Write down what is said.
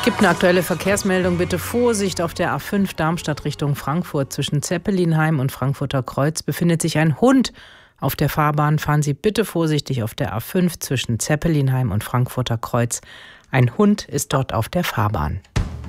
Gibt eine aktuelle Verkehrsmeldung. Bitte Vorsicht auf der A5 Darmstadt Richtung Frankfurt. Zwischen Zeppelinheim und Frankfurter Kreuz befindet sich ein Hund auf der Fahrbahn. Fahren Sie bitte vorsichtig auf der A5 zwischen Zeppelinheim und Frankfurter Kreuz. Ein Hund ist dort auf der Fahrbahn.